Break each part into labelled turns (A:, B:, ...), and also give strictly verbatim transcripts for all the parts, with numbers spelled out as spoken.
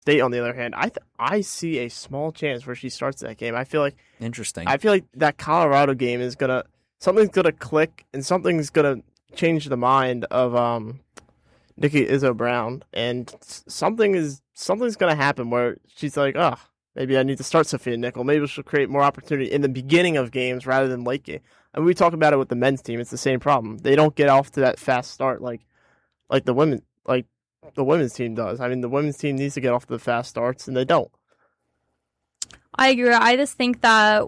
A: State, on the other hand, I th- I see a small chance where she starts that game. I feel like
B: Interesting.
A: I feel like that Colorado game is gonna something's gonna click and something's gonna change the mind of um Nikki Izzo Brown, and something is something's gonna happen where she's like, oh, maybe I need to start Sophia Nickel. Maybe she'll create more opportunity in the beginning of games rather than late game. And we talk about it with the men's team; it's the same problem. They don't get off to that fast start like like the women like. the women's team does. I mean, the women's team needs to get off the fast starts, and they don't.
C: I agree. I just think that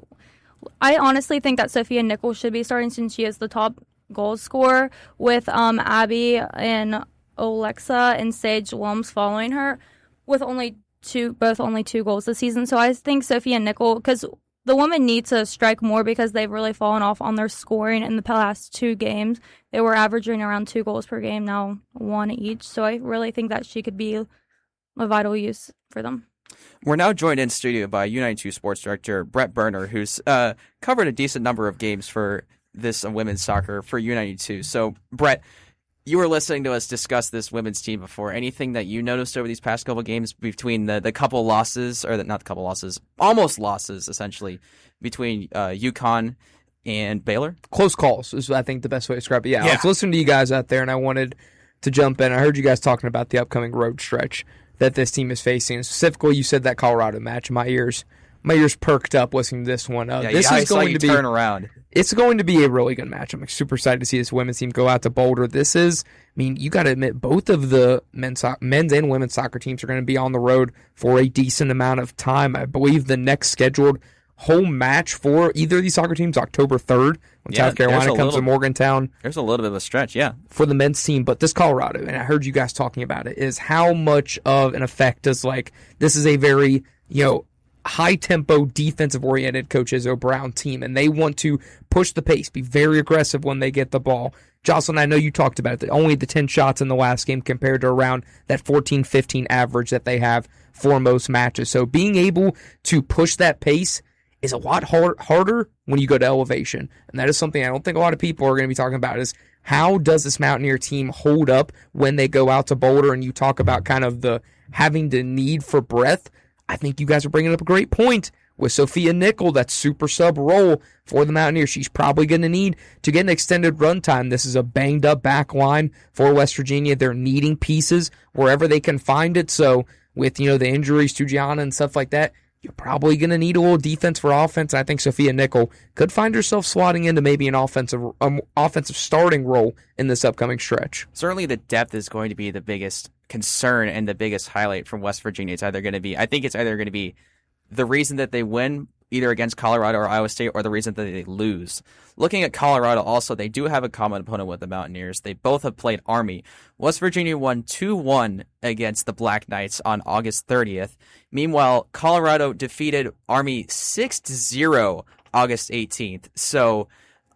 C: I honestly think that Sophia Nichols should be starting since she is the top goal scorer, with um Abby and Alexa and Sage Lums following her with only two, both only two goals this season. So I think Sophia Nichols, because the women need to strike more because they've really fallen off on their scoring in the past two games. They were averaging around two goals per game, now one each. So I really think that she could be a vital use for them.
B: We're now joined in studio by U ninety-two Sports Director Brett Berner, who's uh, covered a decent number of games for this uh, women's soccer for U ninety-two. So, Brett, you were listening to us discuss this women's team before. Anything that you noticed over these past couple of games between the, the couple losses, or the, not the couple losses, almost losses, essentially, between uh, UConn and Baylor?
D: Close calls is, I think, the best way to describe it. Yeah,
B: yeah,
D: I was listening to you guys out there, and I wanted to jump in. I heard you guys talking about the upcoming road stretch that this team is facing. And specifically, you said that Colorado match. My ears, my ears perked up listening to this one. Uh,
B: yeah,
D: this
B: yeah,
D: is
B: I saw
D: going
B: you
D: to be
B: turn around.
D: It's going to be a really good match. I'm super excited to see this women's team go out to Boulder. This is, I mean, you got to admit, both of the men's, so- men's and women's soccer teams are going to be on the road for a decent amount of time. I believe the next scheduled home match for either of these soccer teams, October third, when
B: Yeah,
D: South Carolina comes
B: little,
D: to Morgantown.
B: There's a little bit of a stretch, yeah.
D: For the men's team, but this Colorado, and I heard you guys talking about it, is how much of an effect does, like, this is a very, you know, high-tempo, defensive-oriented Coach Izzo Brown team, and they want to push the pace, be very aggressive when they get the ball. Jocelyn, I know you talked about it, only the ten shots in the last game compared to around that fourteen fifteen average that they have for most matches. So being able to push that pace is a lot hard, harder when you go to elevation, and that is something I don't think a lot of people are going to be talking about, is how does this Mountaineer team hold up when they go out to Boulder, and you talk about kind of the having the need for breath. I think you guys are bringing up a great point with Sophia Nickel, that super sub role for the Mountaineers. She's probably going to need to get an extended run time. This is a banged up back line for West Virginia. They're needing pieces wherever they can find it. So with, you know, the injuries to Gianna and stuff like that, you're probably going to need a little defense for offense. And I think Sophia Nickel could find herself slotting into maybe an offensive um, offensive starting role in this upcoming stretch.
B: Certainly the depth is going to be the biggest concern and the biggest highlight from West Virginia. It's either going to be, I think it's either going to be the reason that they win either against Colorado or Iowa State, or the reason that they lose. Looking at Colorado also, they do have a common opponent with the Mountaineers. They both have played Army. West Virginia won two one against the Black Knights on August thirtieth. Meanwhile, Colorado defeated Army six to zero August eighteenth. So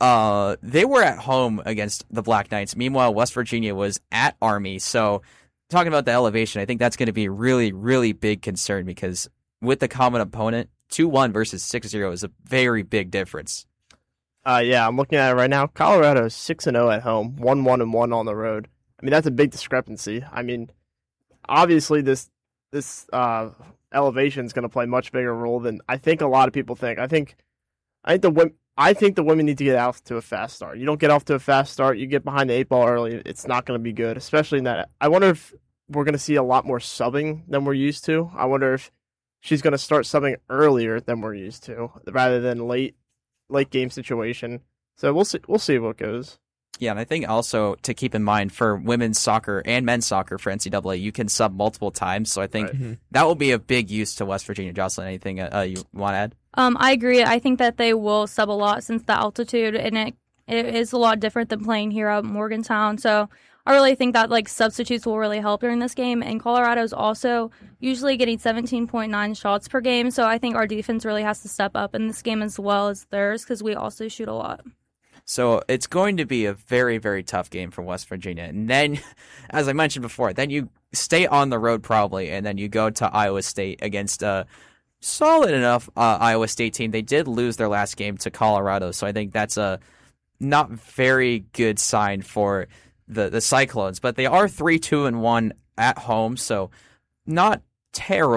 B: uh, they were at home against the Black Knights. Meanwhile, West Virginia was at Army. So talking about the elevation, I think that's going to be a really, really big concern, because with the common opponent, two one versus six zero is a very big difference.
A: Uh, yeah, I'm looking at it right now. Colorado is six and oh at home, one one and one on the road. I mean, that's a big discrepancy. I mean, obviously this this uh, elevation is going to play a much bigger role than I think a lot of people think. I think I think the women I think the women need to get off to a fast start. You don't get off to a fast start, you get behind the eight ball early, it's not going to be good, especially in that. I wonder if we're going to see a lot more subbing than we're used to. I wonder if she's going to start subbing earlier than we're used to, rather than late, late game situation. So we'll see. We'll see what goes.
B: Yeah, and I think also to keep in mind for women's soccer and men's soccer for N C double A, you can sub multiple times. So I think right. that will be a big use to West Virginia. Jocelyn, anything uh, you want to add?
C: Um, I agree. I think that they will sub a lot since the altitude, and it it is a lot different than playing here at Morgantown. So I really think that like substitutes will really help during this game. And Colorado is also usually getting seventeen point nine shots per game. So I think our defense really has to step up in this game as well as theirs, because we also shoot a lot.
B: So it's going to be a very, very tough game for West Virginia. And then, as I mentioned before, then you stay on the road probably, and then you go to Iowa State against a solid enough uh, Iowa State team. They did lose their last game to Colorado, so I think that's a not very good sign for the, the Cyclones. But they are three two and one at home, so not terrible.